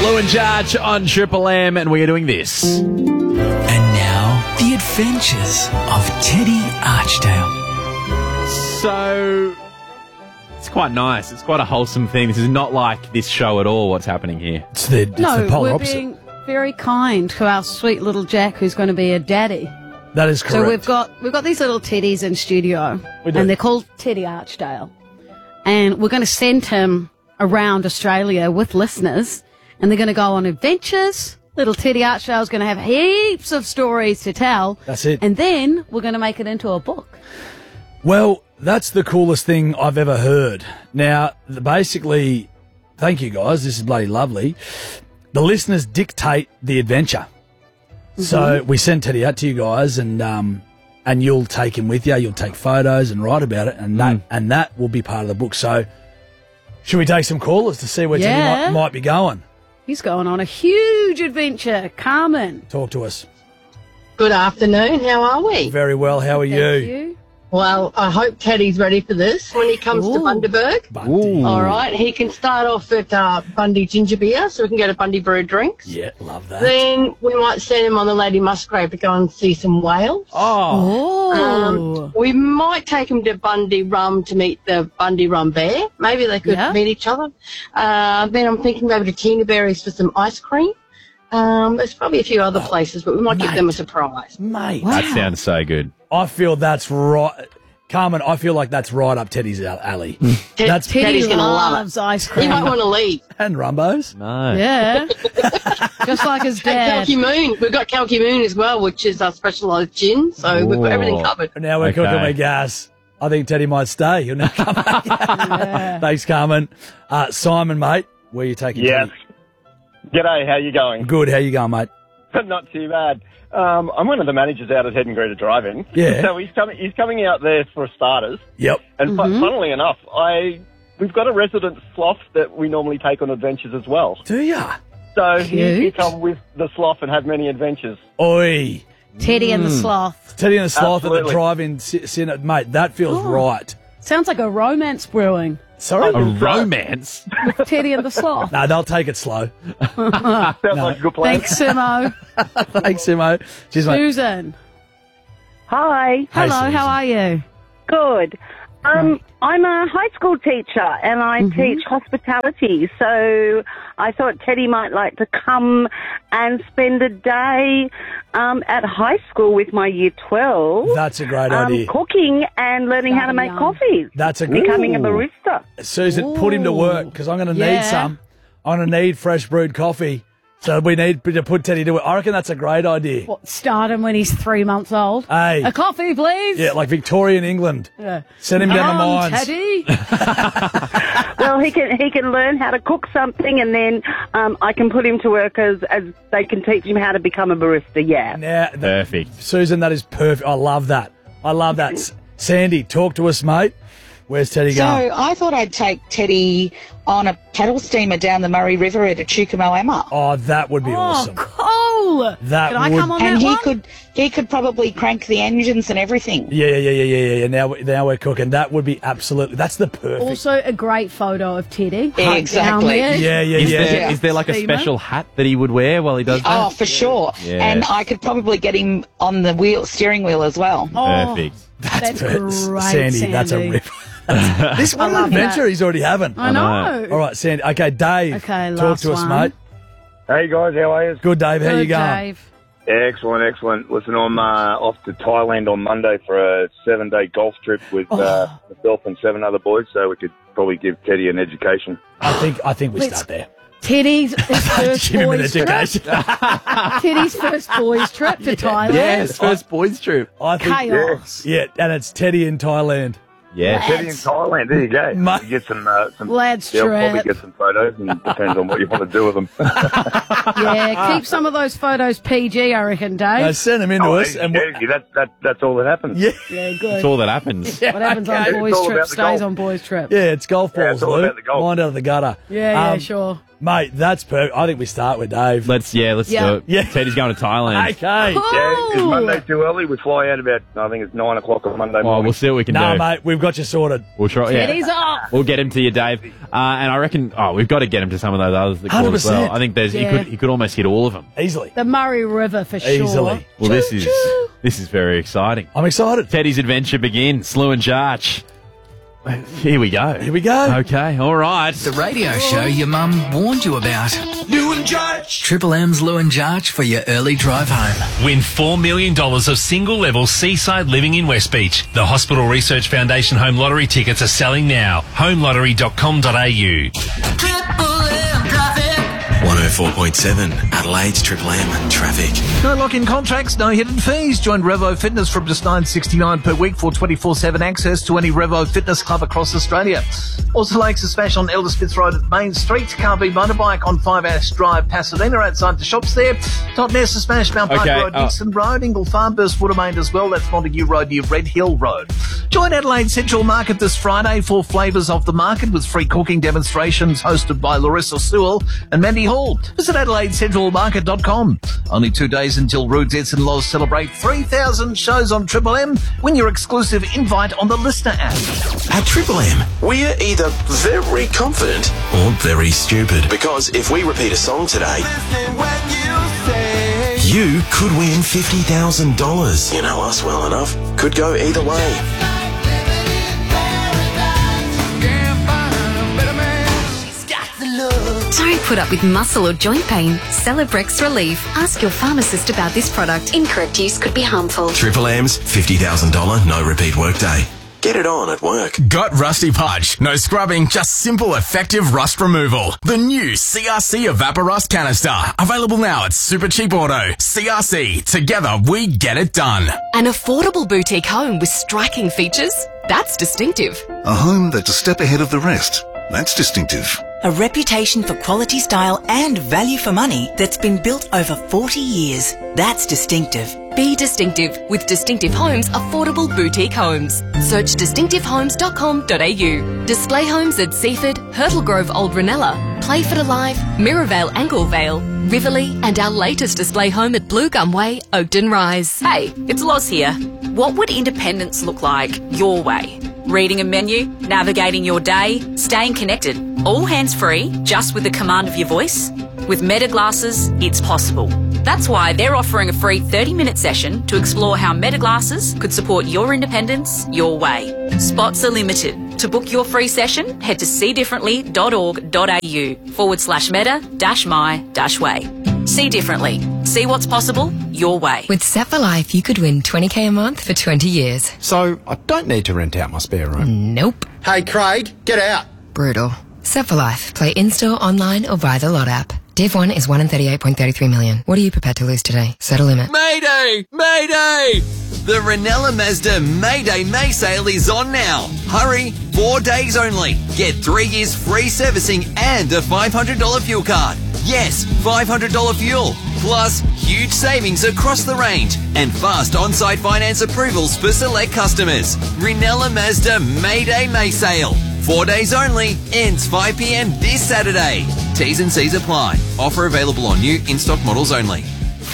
Lou and Jarch on Triple M, and we are doing this. And now, the adventures of Teddy Archdale. So, it's quite nice. It's quite a wholesome thing. This is not like this show at all, what's happening here. It's the polar we're opposite. being very kind to our sweet little Jack, who's going to be a daddy. That is correct. So we've got these little teddies in studio, We do. and they're called Teddy Archdale. And we're going to send him around Australia with listeners, and they're going to go on adventures. Little Teddy Archdale's going to have heaps of stories to tell. That's it. And then we're going to make it into a book. Well, that's the coolest thing I've ever heard. Now, basically, thank you guys. This is bloody lovely. The listeners dictate the adventure. So we send Teddy out to you guys, and you'll take him with you. You'll take photos and write about it, and that will be part of the book. So, should we take some callers to see where Teddy might be going? He's going on a huge adventure. Carmen. Talk to us. Good afternoon. How are we? Very well. How are Thank you. Well, I hope Teddy's ready for this when he comes to Bundaberg. Bundy. All right, he can start off at Bundy Ginger Beer, so we can go to Bundy Brew Drinks. Yeah, love that. Then we might send him on the Lady Musgrave to go and see some whales. Oh. We might take him to Bundy Rum to meet the Bundy Rum Bear. Maybe they could meet each other. Then I'm thinking maybe to Tina Berries for some ice cream. There's probably a few other places, but we might give them a surprise. Mate. That sounds so good. I feel that's right. Carmen, I feel like that's right up Teddy's alley. That's Teddy's going to love loves it. ice He cream. won't want to leave. and Rumbos. No. Yeah. Just like his dad. Kalki Moon. We've got Kalki Moon as well, which is our specialised gin, so we've got everything covered. Now we're cooking with gas. I think Teddy might stay. He'll never come back. Thanks, Carmen. Simon, mate, where are you taking Yes. Teddy? G'day, how you going? Good. How you going, mate? Not too bad. I'm one of the managers out at Head and Greta Drive-In. Yeah. So he's coming out there for starters. Yep. And funnily enough, we've got a resident sloth that we normally take on adventures as well. Do ya? So he Cute. come with the sloth and have many adventures. Oi. Teddy and the sloth. Teddy and the sloth at the Absolutely. drive-in centre. Mate, that feels right. Sounds like a romance brewing. Sorry? A romance? Teddy and the sloth. No, they'll take it slow. Sounds like a good plan. Thanks, Simo. Thanks, Simo. Cheers, mate. Susan. Hi, Hey, Hello, Susan. how are you? good. I'm a high school teacher and I teach hospitality, so I thought Teddy might like to come and spend a day at high school with my year 12. That's a great idea. Cooking and learning how to make coffees. That's a good Becoming a barista. Susan, put him to work because I'm going to need some. I'm going to need fresh brewed coffee. So we need to put Teddy to it. I reckon that's a great idea. What, start him when he's 3 months old? Hey. A coffee, please? Yeah, like Victorian England. Yeah. Send him down the mines. Teddy. Well, he can learn how to cook something, and then I can put him to work as they can teach him how to become a barista. Yeah. Now, Perfect. Susan, that is perfect. I love that. I love that. Sandy, talk to us, mate. Where's Teddy So going? I thought I'd take Teddy on a paddle steamer down the Murray River at Echuca Moama. Oh, that would be awesome. Cool. That Can I would- come on And that one? he could probably crank the engines and everything. Yeah. Now we're cooking. That would be absolutely. That's the perfect. Also, a great photo of Teddy. Yeah, exactly. Down there. Yeah. Is there like a Steamer? special hat that he would wear while he does that? Oh, for sure. Yeah. And I could probably get him on the steering wheel as well. Perfect. That's great, Sandy. That's a rip. This one love adventure that. he's already having. I know. All right, Sandy. Okay, Dave. Okay, talk last to us, one. mate. Hey guys, how are you? Good, Dave. How you Good, going? Dave. Excellent. Listen, I'm off to Thailand on Monday for a 7-day golf trip with myself and 7 other boys, so we could probably give Teddy an education. I think we start there. Teddy's first Give him an boys trip. education. Teddy's first boys trip to Thailand. Yes, first boys trip. I think, Chaos. Yeah, and it's Teddy in Thailand. Yeah. Teddy in Thailand, there you go. Mate. You get some Lads they'll probably trip. get some photos, and depends on what you want to do with them. Yeah, keep some of those photos PG, I reckon, Dave. Send him into us. And that's all that happens. yeah, Yeah, That's good. all that happens. What happens on It's boys all trip about the stays golf. on boys trip. yeah, it's golf Yeah, balls, it's all Lou. about the golf. Mind out of the gutter. Yeah, sure. Mate, that's perfect. I think we start with Dave. Let's do it. Yeah. Teddy's going to Thailand. Okay. Yeah, is Monday too early? We fly out about, I think it's 9 o'clock on Monday Oh, morning. we'll see what we can No, do. mate, we've got you sorted. We'll try. Teddy's off. We'll get him to you, Dave. And I reckon, we've got to get him to some of those others that call as well. 100%. I think Yeah. he could almost hit all of them. Easily. The Murray River for sure. Easily. Well, this is very exciting. I'm excited. Teddy's adventure begins. Slew and Jarch. Here we go. Here we go. Okay, all right. The radio show your mum warned you about. Lou and Jarch. Triple M's Lou and Jarch for your early drive home. Win $4 million of single-level seaside living in West Beach. The Hospital Research Foundation Home Lottery tickets are selling now. homelottery.com.au. Triple M traffic. 104.7 Adelaide's Triple M traffic. No lock-in contracts, no hidden fees. Join Revo Fitness from just $9.69 per week for 24/7 access to any Revo Fitness club across Australia. Also likes a smash on Elder Smith Road at Main Street. Carby Motorbike on 5 Ash Drive, Pasadena, outside the shops there. Totnes a smash, Mount Park Road, Dixon Road, Ingle Farmburst, Woodamain as well. That's Montague Road near Red Hill Road. Join Adelaide Central Market this Friday for Flavours of the Market with free cooking demonstrations hosted by Larissa Sewell and Mandy Hall. Visit AdelaideCentralMarket.com. Only 2 days until Rude's in-laws celebrate 3,000 shows on Triple M. Win your exclusive invite on the Listener app. At Triple M, we're either very confident or very stupid. Because if we repeat a song today, you could win $50,000. You know us well enough. Could go either way. Don't put up with muscle or joint pain. Celebrex Relief. Ask your pharmacist about this product. Incorrect use could be harmful. Triple M's $50,000 no repeat workday. Get it on at work. Got rusty pudge? No scrubbing, just simple, effective rust removal. The new CRC Evaporust canister. Available now at Super Cheap Auto. CRC. Together we get it done. An affordable boutique home with striking features? That's distinctive. A home that's a step ahead of the rest. That's distinctive. A reputation for quality, style and value for money that's been built over 40 years. That's distinctive. Be distinctive with Distinctive Homes Affordable Boutique Homes. Search distinctivehomes.com.au. Display homes at Seaford, Hurtle Grove Old Ranella, Playford Alive, Mirrorvale Anglevale, Riverlea and our latest display home at Blue Gum Way, Oakden Rise. Hey, it's Loz here. What would independence look like your way? Reading a menu, navigating your day, staying connected, all hands-free, just with the command of your voice? With Meta Glasses, it's possible. That's why they're offering a free 30-minute session to explore how Meta Glasses could support your independence your way. Spots are limited. To book your free session, head to seedifferently.org.au/meta-my-way. See differently. See what's possible your way. With Set for Life, you could win $20K a month for 20 years. So I don't need to rent out my spare room. Nope. Hey, Craig, get out. Brutal. Set for Life. Play in-store, online or via the Lot app. Div 1 is 1 in 38.33 million. What are you prepared to lose today? Set a limit. Mayday! Mayday! The Ranella Mazda Mayday May sale is on now. Hurry, 4 days only. Get 3 years free servicing and a $500 fuel card. Yes, $500 fuel. Plus, huge savings across the range and fast on-site finance approvals for select customers. Ranella Mazda Mayday May sale. 4 days only. Ends 5 p.m. this Saturday. T's and C's apply. Offer available on new in-stock models only.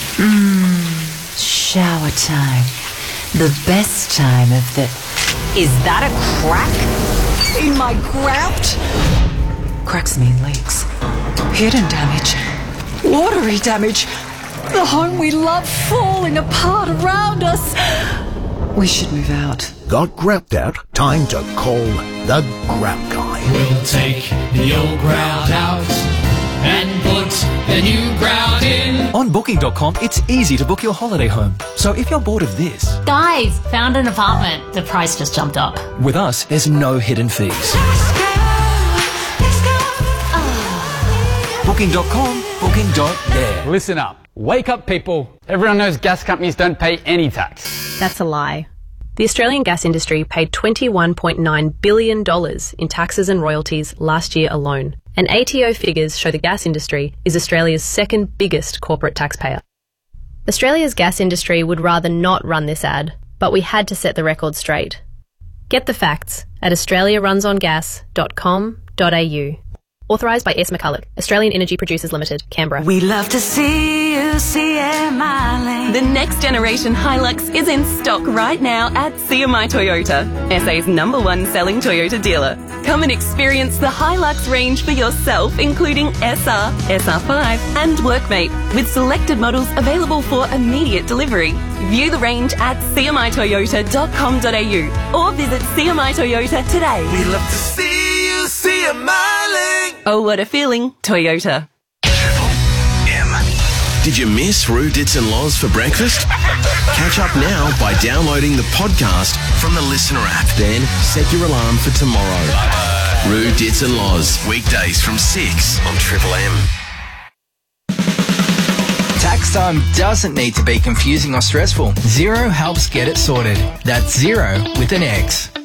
Shower time. The best time of the... Is that a crack in my grout? Cracks mean leaks. Hidden damage. Watery damage. The home we love falling apart around us. We should move out. Got grout out? Time to call the Grout Guy. We'll take the old grout out and put the new grout in. On Booking.com, it's easy to book your holiday home. So if you're bored of this... Guys, found an apartment. The price just jumped up. With us, there's no hidden fees. Booking.com, booking.air. Listen up. Wake up, people. Everyone knows gas companies don't pay any tax. That's a lie. The Australian gas industry paid $21.9 billion in taxes and royalties last year alone, and ATO figures show the gas industry is Australia's second biggest corporate taxpayer. Australia's gas industry would rather not run this ad, but we had to set the record straight. Get the facts at australiarunsongas.com.au. Authorised by S. McCulloch, Australian Energy Producers Limited, Canberra. We love to see you, CMI. The next generation Hilux is in stock right now at CMI Toyota, SA's #1 selling Toyota dealer. Come and experience the Hilux range for yourself, including SR, SR5 and Workmate, with selected models available for immediate delivery. View the range at cmitoyota.com.au or visit CMI Toyota today. We love to see you, CMI. Oh, what a feeling, Toyota. Did you miss Roo, Dits and Loz for breakfast? Catch up now by downloading the podcast from the Listener app. Then set your alarm for tomorrow. Roo, Dits and Loz, weekdays from 6 on Triple M. Tax time doesn't need to be confusing or stressful. Xero helps get it sorted. That's Xero with an X.